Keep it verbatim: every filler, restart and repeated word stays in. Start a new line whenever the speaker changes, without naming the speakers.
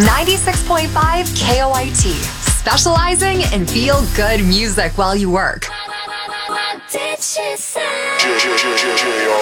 ninety-six point five K O I T, specializing in feel-good music while you work.
What did she say?